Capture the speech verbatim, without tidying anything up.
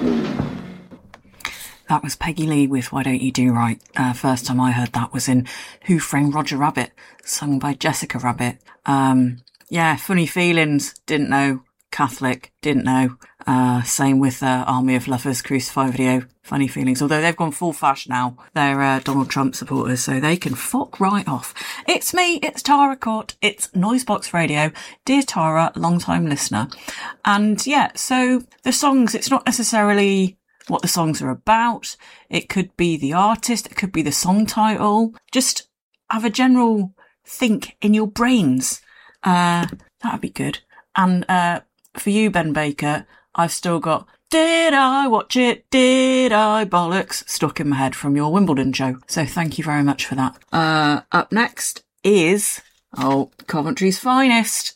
That was Peggy Lee with Why Don't You Do Right. Uh, first time I heard that was in Who Framed Roger Rabbit, sung by Jessica Rabbit. Um, yeah, Funny Feelings, didn't know. Catholic, didn't know. Uh, same with uh, Army of Lovers Crucify video, Funny Feelings. Although they've gone full fash now. They're uh, Donald Trump supporters, so they can fuck right off. It's me, it's Tara Court, it's Noisebox Radio. Dear Tara, long-time listener. And yeah, so the songs, it's not necessarily what the songs are about. It could be the artist, it could be the song title. Just have a general think in your brains. Uh, that'd be good. And uh, for you, Ben Baker, I've still got Did I Watch It? Did I Bollocks? Stuck in my head from your Wimbledon show. So thank you very much for that. Uh, up next is, oh, Coventry's finest.